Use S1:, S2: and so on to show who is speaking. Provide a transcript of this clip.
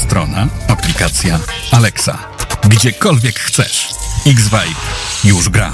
S1: strona, aplikacja Alexa. Gdziekolwiek chcesz. X-Vibe już gra.